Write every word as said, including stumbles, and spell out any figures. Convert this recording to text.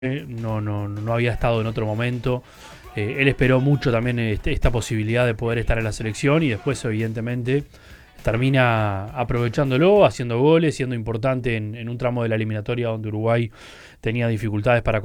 no, no, no había estado en otro momento. Eh, él esperó mucho también este, esta posibilidad de poder estar en la selección y después evidentemente termina aprovechándolo, haciendo goles, siendo importante en, en un tramo de la eliminatoria donde Uruguay tenía dificultades para